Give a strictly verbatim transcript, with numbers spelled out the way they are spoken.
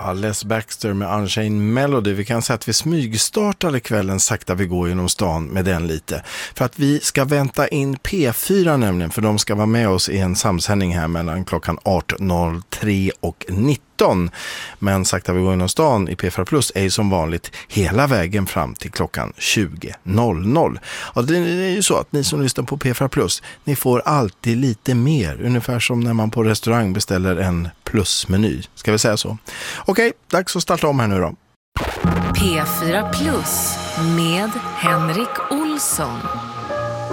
Ja, Les Baxter med Unchained Melody. Vi kan säga att vi smygstartade kvällen sakta vi går genom stan med den lite. För att vi ska vänta in P fyra nämligen, för de ska vara med oss i en samsändning här mellan klockan arton noll tre och nitton. Men sakta vi går genom stan i P fyra Plus är ju som vanligt hela vägen fram till klockan tjugo noll noll. Och det är ju så att ni som lyssnar på P fyra Plus, ni får alltid lite mer. Ungefär som när man på restaurang beställer en plusmeny. Ska vi säga så? Okej, dags att starta om här nu då. P fyra Plus med Henrik Olsson.